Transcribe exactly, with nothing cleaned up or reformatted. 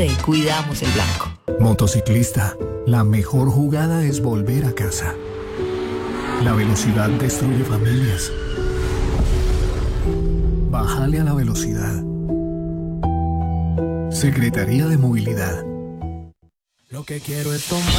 Cuidamos el blanco. Motociclista, la mejor jugada es volver a casa. La velocidad destruye familias. Bájale a la velocidad. Secretaría de Movilidad. Lo que quiero es tomar